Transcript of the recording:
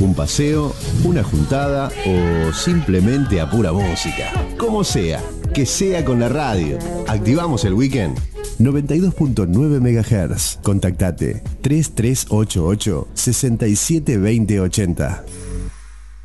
un paseo, una juntada o simplemente a pura música. Como sea, que sea con la radio. Activamos el weekend. 92.9 MHz. Contactate 3388 672080.